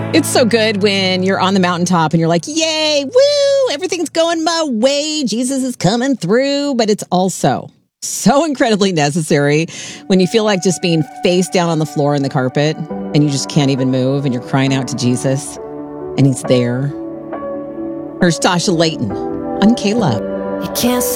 It's so good when you're on the mountaintop and you're like, yay, woo, everything's going my way. Jesus is coming through. But it's also so incredibly necessary when you feel like just being face down on the floor in the carpet and you just can't even move and you're crying out to Jesus and he's there. Here's Tasha Layton on K-Love. You can't